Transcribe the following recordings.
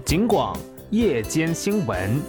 警广夜间新闻。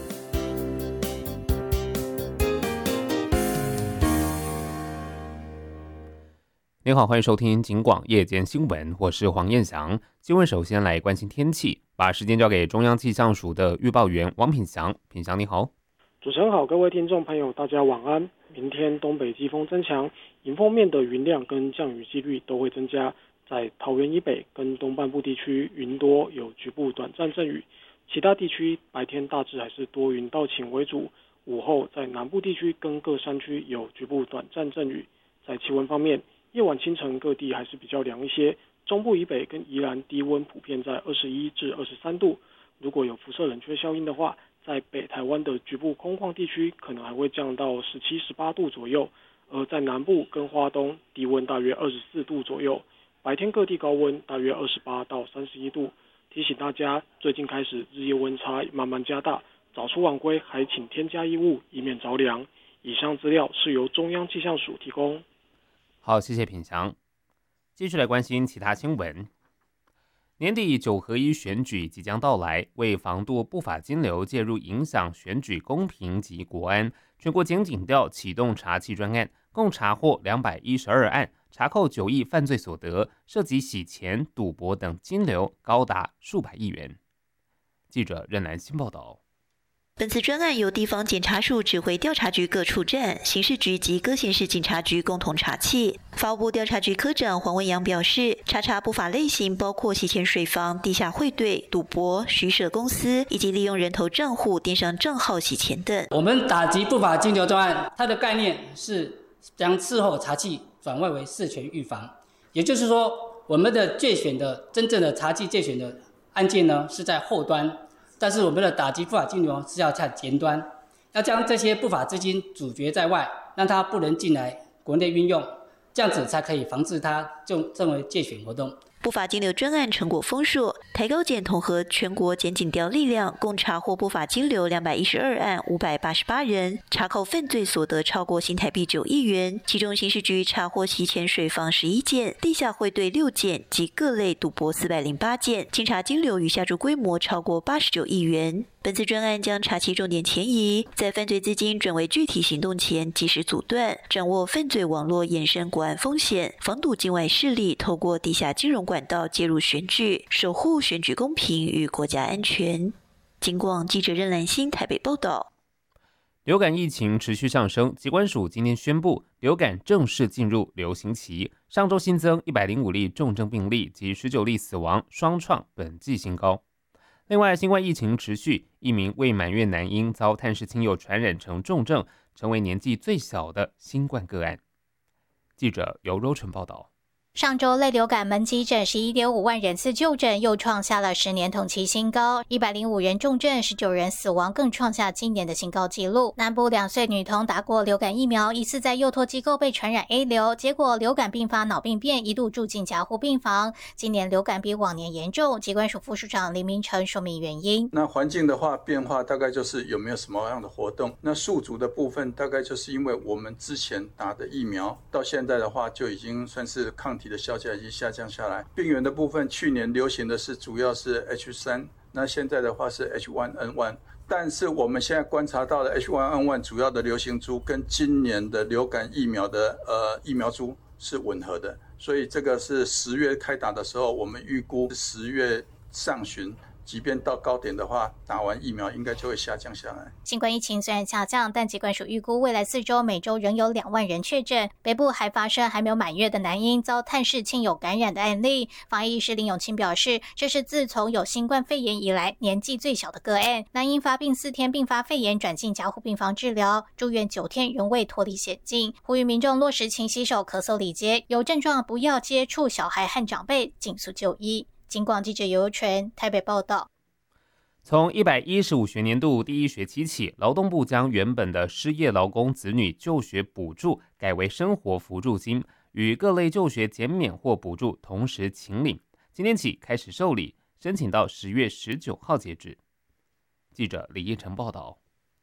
您好，欢迎收听警广夜间新闻，我是黄彦翔。新闻首先来关心天气，把时间交给中央气象署的预报员王品祥。品祥你好。 主持人好，各位听众朋友大家晚安。明天东北季风增强，迎风面的云量跟降雨几率都会增加，在桃园以北跟东半部地区云多，有局部短暂阵雨，其他地区白天大致还是多云到晴为主，午后在南部地区跟各山区有局部短暂阵雨。在气温方面，夜晚清晨各地还是比较凉一些，中部以北跟宜兰低温普遍在21至23度，如果有辐射冷却效应的话，在北台湾的局部空旷地区可能还会降到17、18度左右，而在南部跟花东低温大约24度左右，白天各地高温大约28到31度。提醒大家，最近开始日夜温差慢慢加大，早出晚归还请添加衣物，以免着凉。以上资料是由中央气象署提供。 好，谢谢品祥。继续来关心其他新闻。年底9合1选举即将到来，为防杜不法金流介入影响选举公平及国安，全国检警调启动查缉专案，共查获212案，查扣9亿犯罪所得，涉及洗钱、赌博等金流高达数百亿元。记者任南新报道。 本次专案由地方检察署指挥调查局各处站、刑事局及各县市警察局共同查缉。法务部调查局科长黄文洋表示，查不法类型包括洗钱水房、地下汇兑、赌博、虚设公司以及利用人头账户、电商账号洗钱等。 我们打击不法金流专案，它的概念是将事后查缉转换为事前预防，也就是说，我们的介选的真正的查缉介选的案件呢是在后端。但是我们的打击不法金流是要在前端，要将这些不法资金阻绝在外，让它不能进来国内运用，这样子才可以防治它成为介选活动。 不法金流专案成果丰硕，台高检统合全国检警调力量，共查获不法金流212案，588人，查扣犯罪所得超过新台币9亿元。其中刑事局查获洗钱水房11件，地下汇兑6件及各类赌博408件，清查金流与下注规模超过89亿元。本次专案将查缉重点前移，在犯罪资金转为具体行动前及时阻断，掌握犯罪网络衍生国安风险，防堵境外势力透过地下金融管道介入选举，守护选举公平与国家安全。警广记者任兰心台北报道。 流感疫情持续上升，疾管署今天宣布，流感正式进入流行期。上周新增105例重症病例及19例死亡，双创本季新高。另外，新冠疫情持续，一名未满月男婴遭探视亲友传染成重症，成为年纪最小的新冠个案。记者尤柔纯报道。 上周类流感门急诊11.5万人次就诊，又创下了10年同期新高，105人重症，19人死亡，更创下今年的新高纪录。南部2岁女童打过流感疫苗，疑似在幼托机构被传染 A 流，结果流感并发脑病变，一度住进加护病房。今年流感比往年严重，疾管署副署长林明成说明原因。 那环境的话变化大概就是有没有什么样的活动，那宿主的部分大概就是因为我们之前打的疫苗到现在的话就已经算是抗体的效价已经下降下来。病原的部分去年流行的是主要是 H3， 那现在的话是 H1N1， 但是我们现在观察到的 H1N1 主要的流行株跟今年的流感疫苗的疫苗株是吻合的，所以这个是10月开打的时候，我们预估10月上旬即便到高点的话，打完疫苗应该就会下降下来。 新冠疫情虽然下降，但疾管署预估未来4周每周仍有2万人确诊。北部还发生还没有满月的男婴遭探视亲友感染的案例。防疫医师林永清表示，这是自从有新冠肺炎以来年纪最小的个案。男婴发病4天并发肺炎，转进加护病房治疗，住院9天仍未脱离险境。呼吁民众落实勤洗手、咳嗽礼节，有症状不要接触小孩和长辈，尽速就医。警广记者尤纯台北报道。 从115学年度第1学期起，劳动部将原本的失业劳工子女就学补助改为生活扶助金，与各类就学减免或补助同时请领。今天起开始受理，申请到10月19号截止。记者李义成报道。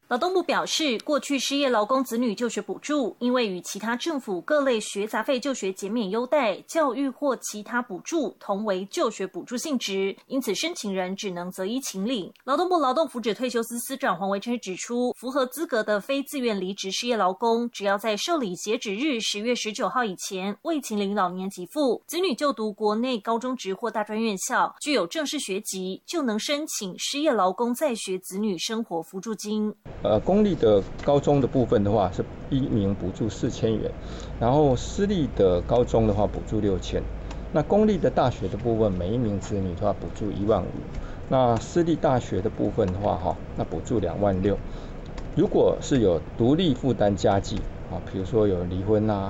劳动部表示，过去失业劳工子女就学补助，因为与其他政府各类学杂费就学减免优待、教育或其他补助同为就学补助性质，因此申请人只能择一请领。劳动部劳动福祉退休司司长黄维琛指出，符合资格的非自愿离职失业劳工，只要在受理截止日10月19号以前未请领老年给付，子女就读国内高中职或大专院校，具有正式学籍，就能申请失业劳工在学子女生活扶助金。 公立的高中的部分的话是一名补助4000元，然后私立的高中的话补助6000，那公立的大学的部分每一名子女的话补助15000，那私立大学的部分的话那补助26000。如果是有独立负担家计比如说有离婚